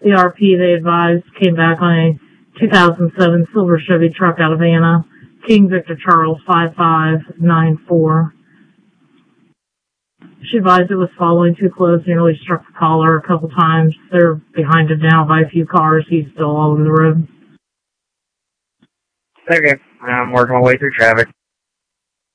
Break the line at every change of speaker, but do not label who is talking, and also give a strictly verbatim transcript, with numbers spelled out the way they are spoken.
The R P, they advised, came back on a two thousand seven silver Chevy truck out of Anna, King Victor Charles five five nine four. She advised it was following too close, nearly struck the caller a couple times. They're behind him now by a few cars. He's still all over the road.
Okay, I'm working my way through traffic.